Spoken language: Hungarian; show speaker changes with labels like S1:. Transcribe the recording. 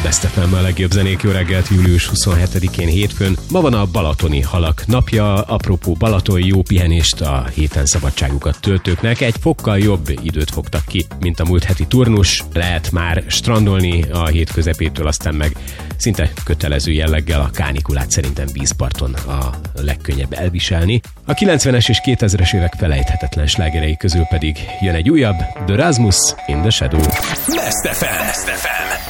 S1: Best FM a legjobb zenék, jó reggelt, július 27-én hétfőn. Ma van a balatoni halak napja, apropó Balaton, jó pihenést a héten szabadságukat töltőknek. Egy fokkal jobb időt fogtak ki, mint a múlt heti turnus. Lehet már strandolni a hét közepétől, aztán meg szinte kötelező jelleggel a kánikulát szerintem vízparton a legkönnyebb elviselni. A 90-es és 2000-es évek felejthetetlen slágerei közül pedig jön egy újabb, The Rasmus in the Shadow.
S2: Best FM.